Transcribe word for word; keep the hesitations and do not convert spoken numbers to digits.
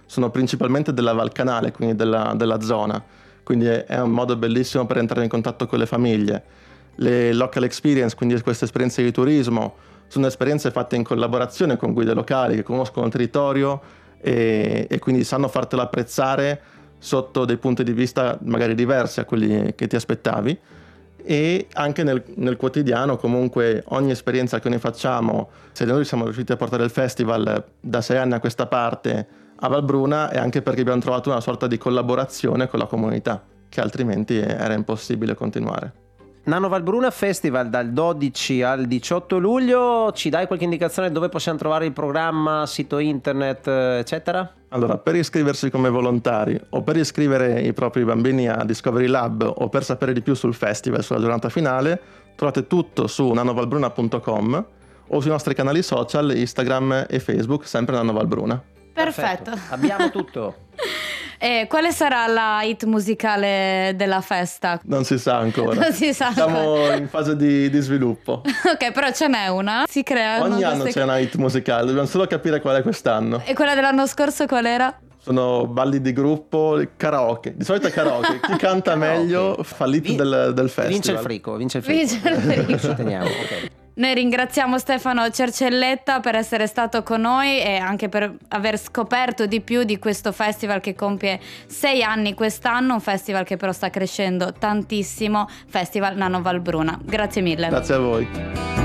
sono principalmente della Val Canale, quindi della, della zona, quindi è, è un modo bellissimo per entrare in contatto con le famiglie. Le local experience, quindi queste esperienze di turismo, sono esperienze fatte in collaborazione con guide locali che conoscono il territorio e, e quindi sanno fartelo apprezzare sotto dei punti di vista magari diversi a quelli che ti aspettavi. E anche nel, nel quotidiano, comunque, ogni esperienza che noi facciamo, se noi siamo riusciti a portare il festival da sei anni a questa parte a Valbruna, è anche perché abbiamo trovato una sorta di collaborazione con la comunità, che altrimenti era impossibile continuare. Nano Valbruna Festival dal dodici al diciotto luglio, ci dai qualche indicazione dove possiamo trovare il programma, sito internet, eccetera? Allora, per iscriversi come volontari o per iscrivere i propri bambini a Discovery Lab o per sapere di più sul festival, sulla giornata finale, trovate tutto su nanovalbruna punto com o sui nostri canali social, Instagram e Facebook, sempre Nano Valbruna. Perfetto. Perfetto. Abbiamo tutto. E quale sarà la hit musicale della festa? Non si sa ancora. Non si sa Siamo ancora. in fase di, di sviluppo. Ok, però ce n'è una. Si creano Ogni anno queste- c'è una hit musicale, dobbiamo solo capire qual è quest'anno. E quella dell'anno scorso qual era? Sono balli di gruppo, karaoke. Di solito è karaoke. Chi canta Karaoke. meglio fa l'hit Vin- del, del festival. Vince il frico, vince il frico. Vince il frico. Ci teniamo, ok. Noi ringraziamo Stefano Cercelletta per essere stato con noi e anche per aver scoperto di più di questo festival che compie sei anni quest'anno, un festival che però sta crescendo tantissimo, Festival Nano Valbruna. Grazie mille. Grazie a voi.